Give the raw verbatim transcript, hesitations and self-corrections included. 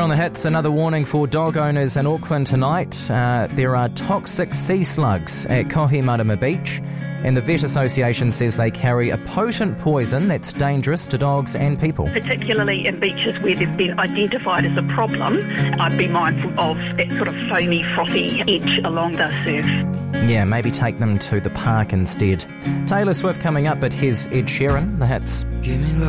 on the hits, another warning for dog owners in Auckland tonight. Uh, there are toxic sea slugs at Kohimarama Beach, and the Vet Association says they carry a potent poison that's dangerous to dogs and people. Particularly in beaches where they've been identified as a problem, I'd be mindful of that sort of foamy, frothy edge along the surf. Yeah, maybe take them to the park instead. Taylor Swift coming up, but here's Ed Sheeran, the hits.